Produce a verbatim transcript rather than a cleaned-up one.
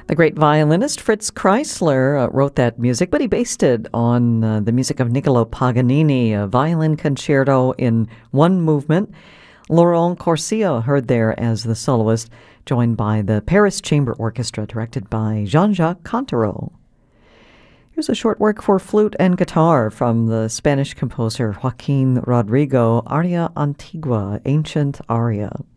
The great violinist Fritz Kreisler uh, wrote that music, but he based it on uh, the music of Niccolo Paganini, a violin concerto in one movement. Laurent Corsia heard there as the soloist, joined by the Paris Chamber Orchestra, directed by Jean-Jacques Contero. Here's a short work for flute and guitar from the Spanish composer Joaquin Rodrigo, Aria Antigua, Ancient Aria.